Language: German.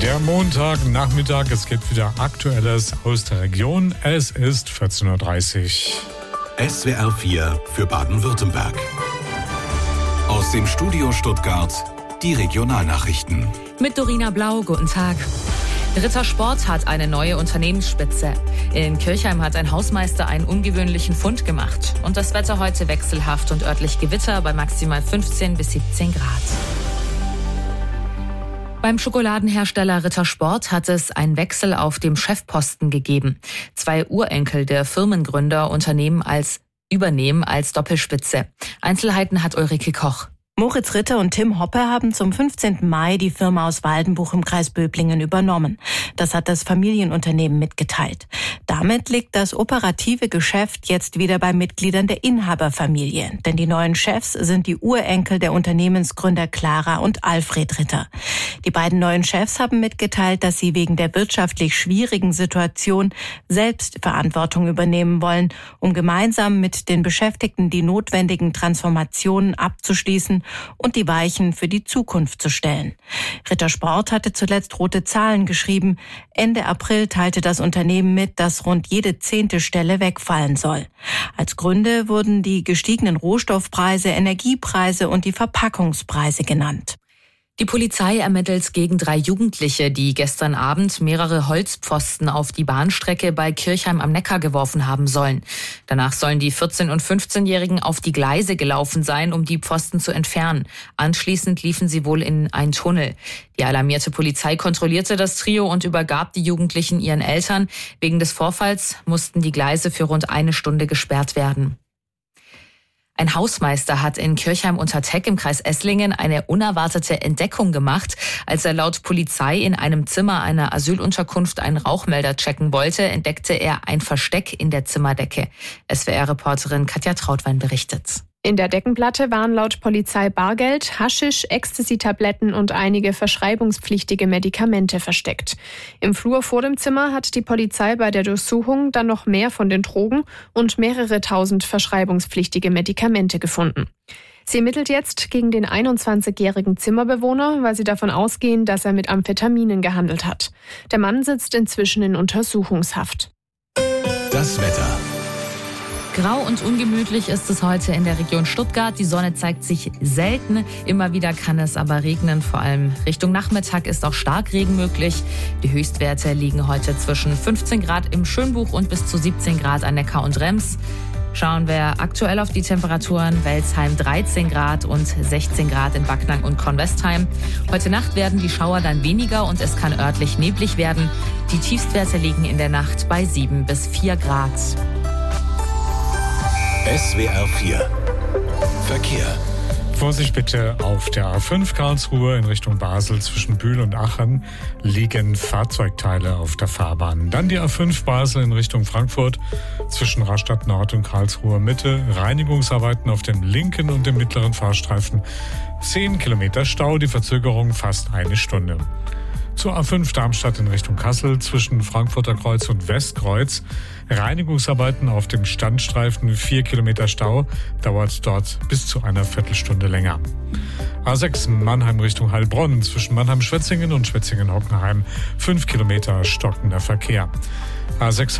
Der Montagnachmittag, es gibt wieder Aktuelles aus der Region. Es ist 14.30 Uhr. SWR 4 für Baden-Württemberg. Aus dem Studio Stuttgart die Regionalnachrichten. Mit Dorina Blau, guten Tag. Rittersport hat eine neue Unternehmensspitze. In Kirchheim hat ein Hausmeister einen ungewöhnlichen Fund gemacht. Und das Wetter heute wechselhaft und örtlich Gewitter bei maximal 15 bis 17 Grad. Beim Schokoladenhersteller Rittersport hat es einen Wechsel auf dem Chefposten gegeben. 2 Urenkel der Firmengründer übernehmen als Doppelspitze. Einzelheiten hat Ulrike Koch. Moritz Ritter und Tim Hoppe haben zum 15. Mai die Firma aus Waldenbuch im Kreis Böblingen übernommen. Das hat das Familienunternehmen mitgeteilt. Damit liegt das operative Geschäft jetzt wieder bei Mitgliedern der Inhaberfamilie. Denn die neuen Chefs sind die Urenkel der Unternehmensgründer Clara und Alfred Ritter. Die beiden neuen Chefs haben mitgeteilt, dass sie wegen der wirtschaftlich schwierigen Situation selbst Verantwortung übernehmen wollen, um gemeinsam mit den Beschäftigten die notwendigen Transformationen abzuschließen und die Weichen für die Zukunft zu stellen. Rittersport hatte zuletzt rote Zahlen geschrieben. Ende April teilte das Unternehmen mit, dass rund jede 10. Stelle wegfallen soll. Als Gründe wurden die gestiegenen Rohstoffpreise, Energiepreise und die Verpackungspreise genannt. Die Polizei ermittelt gegen 3 Jugendliche, die gestern Abend mehrere Holzpfosten auf die Bahnstrecke bei Kirchheim am Neckar geworfen haben sollen. Danach sollen die 14- und 15-Jährigen auf die Gleise gelaufen sein, um die Pfosten zu entfernen. Anschließend liefen sie wohl in einen Tunnel. Die alarmierte Polizei kontrollierte das Trio und übergab die Jugendlichen ihren Eltern. Wegen des Vorfalls mussten die Gleise für rund 1 Stunde gesperrt werden. Ein Hausmeister hat in Kirchheim unter Teck im Kreis Esslingen eine unerwartete Entdeckung gemacht. Als er laut Polizei in einem Zimmer einer Asylunterkunft einen Rauchmelder checken wollte, entdeckte er ein Versteck in der Zimmerdecke. SWR-Reporterin Katja Trautwein berichtet. In der Deckenplatte waren laut Polizei Bargeld, Haschisch, Ecstasy-Tabletten und einige verschreibungspflichtige Medikamente versteckt. Im Flur vor dem Zimmer hat die Polizei bei der Durchsuchung dann noch mehr von den Drogen und mehrere tausend verschreibungspflichtige Medikamente gefunden. Sie ermittelt jetzt gegen den 21-jährigen Zimmerbewohner, weil sie davon ausgehen, dass er mit Amphetaminen gehandelt hat. Der Mann sitzt inzwischen in Untersuchungshaft. Das Wetter. Grau und ungemütlich ist es heute in der Region Stuttgart. Die Sonne zeigt sich selten. Immer wieder kann es aber regnen. Vor allem Richtung Nachmittag ist auch Starkregen möglich. Die Höchstwerte liegen heute zwischen 15 Grad im Schönbuch und bis zu 17 Grad an Neckar und Rems. Schauen wir aktuell auf die Temperaturen. Welsheim 13 Grad und 16 Grad in Backnang und Kornwestheim. Heute Nacht werden die Schauer dann weniger und es kann örtlich neblig werden. Die Tiefstwerte liegen in der Nacht bei 7 bis 4 Grad. SWR 4 Verkehr. Vorsicht bitte auf der A5 Karlsruhe in Richtung Basel zwischen Bühl und Aachen liegen Fahrzeugteile auf der Fahrbahn. Dann die A5 Basel in Richtung Frankfurt zwischen Rastatt Nord und Karlsruhe Mitte. Reinigungsarbeiten auf dem linken und dem mittleren Fahrstreifen. 10 Kilometer Stau, die Verzögerung fast 1 Stunde. Zur A5 Darmstadt in Richtung Kassel zwischen Frankfurter Kreuz und Westkreuz. Reinigungsarbeiten auf dem Standstreifen, 4 Kilometer Stau, dauert dort bis zu einer Viertelstunde länger. A6 Mannheim Richtung Heilbronn zwischen Mannheim-Schwetzingen und Schwetzingen-Hockenheim, 5 Kilometer stockender Verkehr. A6